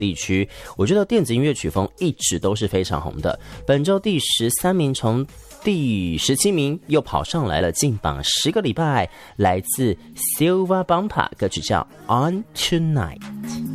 地区。我觉得电子音乐曲风一直都是非常红的。本周第13名从第17名又跑上来了，进榜10个礼拜，来自 Silva Bumpa， 歌曲叫 On Tonight。